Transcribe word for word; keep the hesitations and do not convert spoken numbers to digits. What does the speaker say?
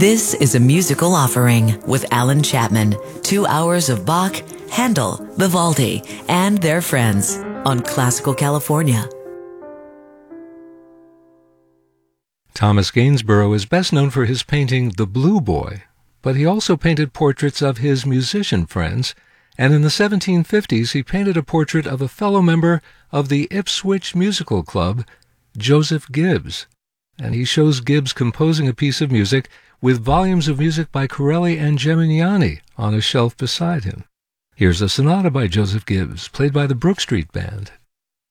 This is a musical offering with Alan Chapman. Two hours of Bach, Handel, Vivaldi, and their friends on Classical California. Thomas Gainsborough is best known for his painting The Blue Boy, but he also painted portraits of his musician friends, and in the seventeen fifties he painted a portrait of a fellow member of the Ipswich Musical Club, Joseph Gibbs. And he shows Gibbs composing a piece of music with volumes of music by Corelli and Geminiani on a shelf beside him. Here's a sonata by Joseph Gibbs, played by the Brook Street Band.